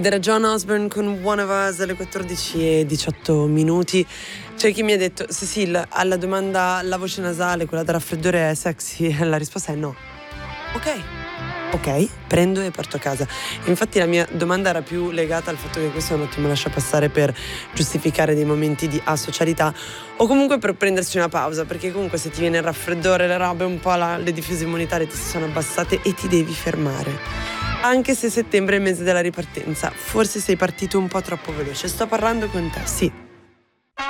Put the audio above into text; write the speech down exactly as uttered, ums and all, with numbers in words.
Ed era John Osborne con One of Us alle quattordici e diciotto minuti. C'è chi mi ha detto: Cecil, alla domanda la voce nasale, quella da raffreddore, è sexy? La risposta è no. Ok, ok, prendo e porto a casa. Infatti la mia domanda era più legata al fatto che questo è un attimo lascia passare per giustificare dei momenti di asocialità o comunque per prendersi una pausa, perché comunque se ti viene il raffreddore, le robe un po', la, le difese immunitarie ti si sono abbassate e ti devi fermare. Anche se settembre è il mese della ripartenza, forse sei partito un po' troppo veloce. Sto parlando con te, sì.